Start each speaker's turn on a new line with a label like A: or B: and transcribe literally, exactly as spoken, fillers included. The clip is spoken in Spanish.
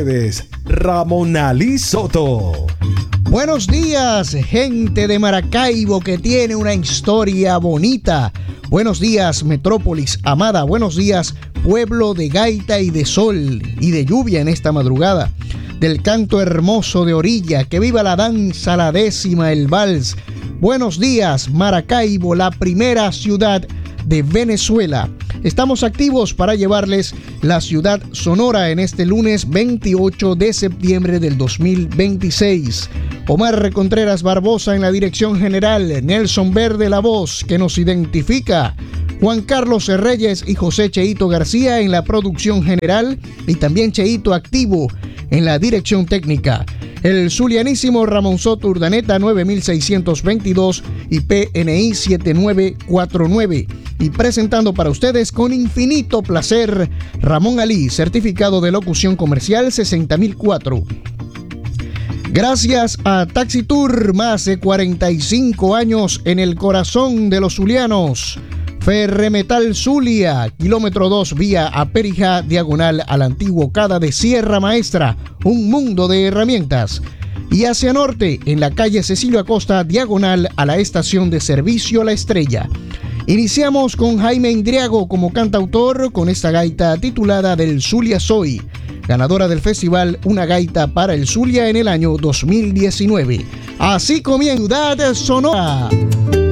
A: ustedes, Ramón Ali Soto.
B: Buenos días, gente de Maracaibo que tiene una historia bonita. Buenos días, Metrópolis amada. Buenos días, pueblo de gaita y de sol y de lluvia en esta madrugada. Del canto hermoso de orilla, que viva la danza, la décima, el vals. Buenos días, Maracaibo, la primera ciudad de Venezuela. Estamos activos para llevarles la ciudad sonora en este lunes veintiocho de septiembre del dos mil veintiséis. Omar Contreras Barbosa en la dirección general, Nelson Verde la voz que nos identifica, Juan Carlos Reyes y José Cheito García en la producción general y también Cheito activo en la dirección técnica. El zulianísimo Ramón Soto Urdaneta nueve mil seiscientos veintidós y P N I siete nueve cuatro nueve. Y presentando para ustedes con infinito placer Ramón Ali, certificado de locución comercial sesenta mil cuatro. Gracias a Taxi Tour, más de cuarenta y cinco años en el corazón de los zulianos. Ferremetal Zulia, kilómetro dos vía Aperija, diagonal al antiguo Cada de Sierra Maestra, un mundo de herramientas. Y hacia norte, en la calle Cecilio Acosta, diagonal a la estación de servicio La Estrella. Iniciamos con Jaime Indriago como cantautor con esta gaita titulada Del Zulia Soy, ganadora del festival Una Gaita para el Zulia en el año dos mil diecinueve. Así comienza Ciudad Sonora.